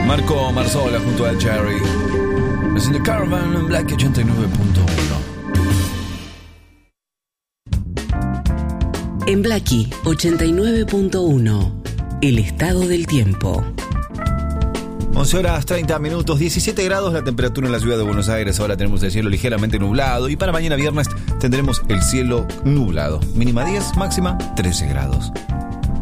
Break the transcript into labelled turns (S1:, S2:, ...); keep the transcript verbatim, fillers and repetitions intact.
S1: Marco Marzola junto al Cherry. Es en The Caravan en Black ochenta y nueve punto
S2: uno. En Blackie ochenta y nueve punto uno, el estado del tiempo.
S1: once horas treinta minutos, diecisiete grados la temperatura en la ciudad de Buenos Aires. Ahora tenemos el cielo ligeramente nublado y para mañana viernes tendremos el cielo nublado. Mínima diez, máxima trece grados.